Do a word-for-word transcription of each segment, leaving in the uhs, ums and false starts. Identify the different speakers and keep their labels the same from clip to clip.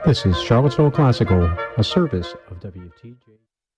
Speaker 1: This is Charlottesville Classical, a service of W T J.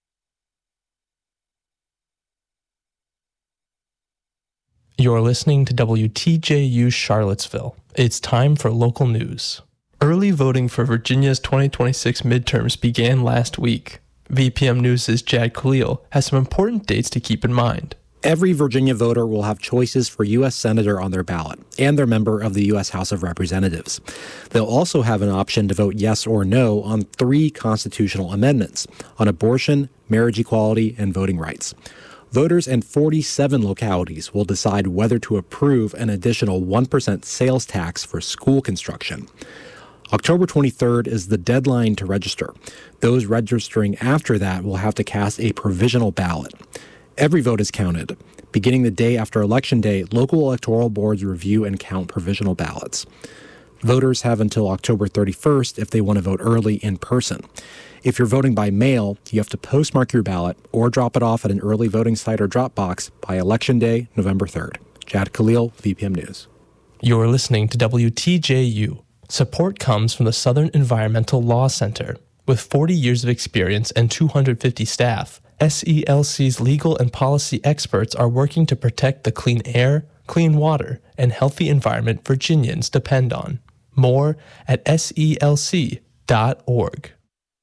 Speaker 2: You're listening to W T J U Charlottesville. It's time for local news. Early voting for Virginia's twenty twenty-six midterms began last week. V P M News' Jad Khalil has some important dates to keep in mind.
Speaker 3: Every Virginia voter will have choices for U S Senator on their ballot and their member of the U S House of Representatives. They'll also have an option to vote yes or no on three constitutional amendments on abortion, marriage equality, and voting rights. Voters in forty-seven localities will decide whether to approve an additional one percent sales tax for school construction. October twenty-third is the deadline to register. Those registering after that will have to cast a provisional ballot. Every vote is counted. Beginning the day after Election Day, local electoral boards review and count provisional ballots. Voters have until October thirty-first if they want to vote early in person. If you're voting by mail, you have to postmark your ballot or drop it off at an early voting site or drop box by Election Day, November third. Jad Khalil, V P M News.
Speaker 2: You're listening to W T J U. Support comes from the Southern Environmental Law Center. With forty years of experience and two hundred fifty staff, S E L C's legal and policy experts are working to protect the clean air, clean water, and healthy environment Virginians depend on. More at S E L C dot org.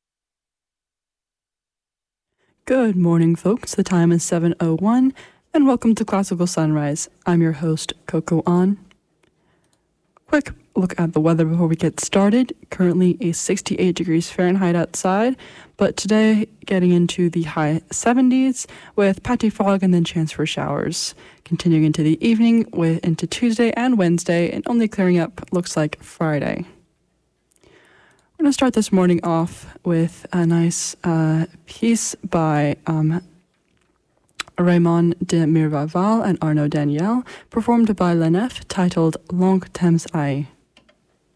Speaker 4: Good morning, folks. The time is seven oh one, and welcome to Classical Sunrise. I'm your host, Coco An. Quick look at the weather before we get started. Currently a sixty-eight degrees Fahrenheit outside, but today getting into the high seventies with patchy fog and then chance for showers. Continuing into the evening with into Tuesday and Wednesday, and only clearing up looks like Friday. We're going to start this morning off with a nice uh, piece by um, Raymond de Mirvaval and Arnaud Daniel, performed by Lenef, titled Long Temps Ai.